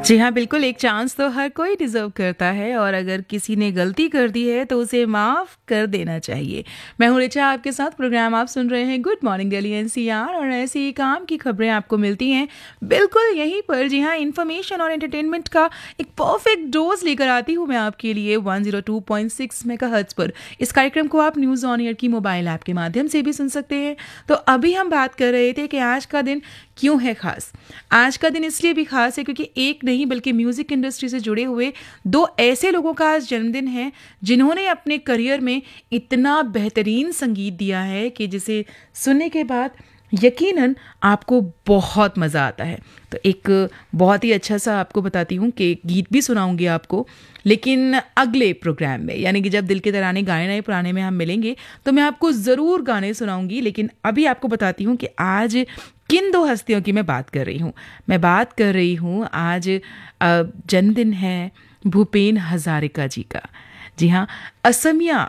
जी हाँ, बिल्कुल एक चांस तो हर कोई डिज़र्व करता है और अगर किसी ने गलती कर दी है तो उसे माफ़ कर देना चाहिए। मैं हूँ ऋचा आपके साथ, प्रोग्राम आप सुन रहे हैं गुड मॉर्निंग दिल्ली एनसीआर और ऐसे ही काम की खबरें आपको मिलती हैं बिल्कुल यहीं पर। जी हाँ, इन्फॉर्मेशन और एंटरटेनमेंट का एक परफेक्ट डोज लेकर आती हूँ मैं आपके लिए 102.6 मेगाहर्ट्ज़ पर। इस कार्यक्रम को आप न्यूज़ ऑन एयर की मोबाइल ऐप के माध्यम से भी सुन सकते हैं। तो अभी हम बात कर रहे थे कि आज का दिन क्यों है खास। आज का दिन इसलिए भी खास है क्योंकि एक नहीं बल्कि म्यूजिक इंडस्ट्री से जुड़े हुए दो ऐसे लोगों का आज जन्मदिन है जिन्होंने अपने करियर में इतना बेहतरीन संगीत दिया है कि जिसे सुनने के बाद यकीनन आपको बहुत मज़ा आता है। तो एक बहुत ही अच्छा सा आपको बताती हूँ कि गीत भी सुनाऊंगी आपको, लेकिन अगले प्रोग्राम में, यानी कि जब दिल के तराने गाने नए पुराने में हम मिलेंगे तो मैं आपको ज़रूर गाने सुनाऊंगी। लेकिन अभी आपको बताती हूँ कि आज किन दो हस्तियों की मैं बात कर रही हूँ। मैं बात कर रही हूँ आज जन्मदिन है भूपेन हजारिका जी का। जी हाँ, असमिया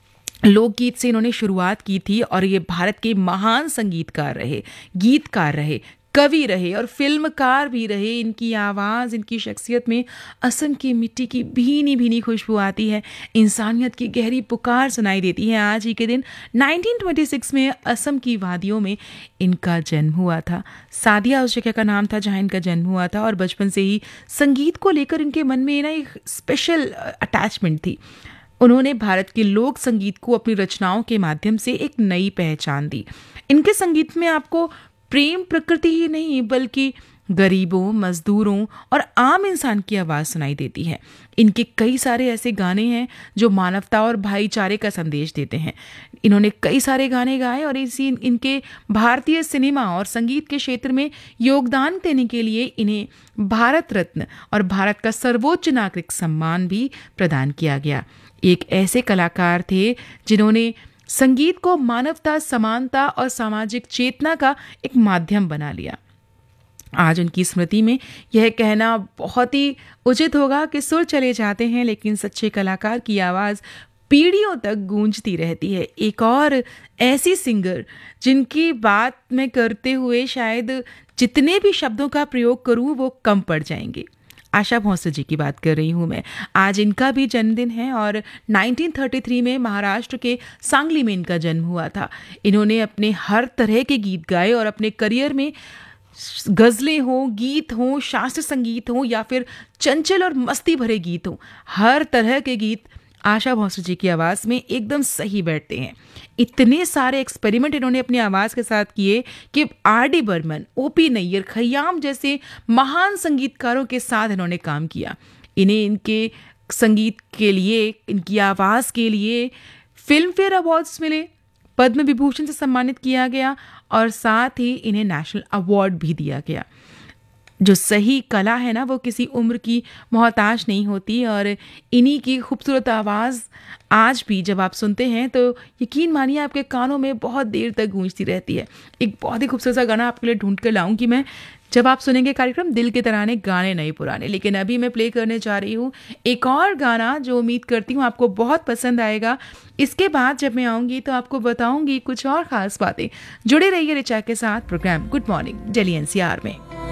लोकगीत से इन्होंने शुरुआत की थी और ये भारत के महान संगीतकार रहे, गीतकार रहे, कवि रहे और फिल्मकार भी रहे। इनकी आवाज़, इनकी शख्सियत में असम की मिट्टी की भीनी भीनी खुशबू आती है, इंसानियत की गहरी पुकार सुनाई देती है। आज ही के दिन 1926 में असम की वादियों में इनका जन्म हुआ था। सादिया उस जगह का नाम था जहाँ इनका जन्म हुआ था और बचपन से ही संगीत को लेकर इनके मन में ना एक स्पेशल अटैचमेंट थी। उन्होंने भारत के लोक संगीत को अपनी रचनाओं के माध्यम से एक नई पहचान दी। इनके संगीत में आपको प्रेम प्रकृति ही नहीं बल्कि गरीबों, मजदूरों और आम इंसान की आवाज़ सुनाई देती है। इनके कई सारे ऐसे गाने हैं जो मानवता और भाईचारे का संदेश देते हैं। इन्होंने कई सारे गाने गाए और इसी इनके भारतीय सिनेमा और संगीत के क्षेत्र में योगदान देने के लिए इन्हें भारत रत्न और भारत का सर्वोच्च नागरिक सम्मान भी प्रदान किया गया। एक ऐसे कलाकार थे जिन्होंने संगीत को मानवता, समानता और सामाजिक चेतना का एक माध्यम बना लिया। आज उनकी स्मृति में यह कहना बहुत ही उचित होगा कि सुर चले जाते हैं लेकिन सच्चे कलाकार की आवाज़ पीढ़ियों तक गूंजती रहती है। एक और ऐसी सिंगर जिनकी बात मैं करते हुए शायद जितने भी शब्दों का प्रयोग करूं वो कम पड़ जाएंगे। आशा भोसले जी की बात कर रही हूँ मैं। आज इनका भी जन्मदिन है और 1933 में महाराष्ट्र के सांगली में इनका जन्म हुआ था। इन्होंने अपने हर तरह के गीत गाए और अपने करियर में गज़लें हों, गीत हों, शास्त्रीय संगीत हों या फिर चंचल और मस्ती भरे गीत हों, हर तरह के गीत आशा भोसले जी की आवाज़ में एकदम सही बैठते हैं। इतने सारे एक्सपेरिमेंट इन्होंने अपनी आवाज़ के साथ किए कि आर.डी. बर्मन, ओ.पी. नैयर, खयाम जैसे महान संगीतकारों के साथ इन्होंने काम किया। इन्हें इनके संगीत के लिए, इनकी आवाज़ के लिए फिल्म फेयर अवार्ड्स मिले, पद्म विभूषण से सम्मानित किया गया और साथ ही इन्हें नेशनल अवार्ड भी दिया गया। जो सही कला है ना वो किसी उम्र की मोहताज नहीं होती और इन्हीं की खूबसूरत आवाज़ आज भी जब आप सुनते हैं तो यकीन मानिए आपके कानों में बहुत देर तक गूंजती रहती है। एक बहुत ही खूबसूरत सा गाना आपके लिए ढूंढ कर लाऊंगी मैं जब आप सुनेंगे कार्यक्रम दिल के तराने गाने नए पुराने। लेकिन अभी मैं प्ले करने जा रही हूँ एक और गाना जो उम्मीद करती हूँ आपको बहुत पसंद आएगा। इसके बाद जब मैं आऊँगी तो आपको बताऊँगी कुछ और ख़ास बातें। जुड़े रहिए ऋचा के साथ programme good morning Delhi NCR में।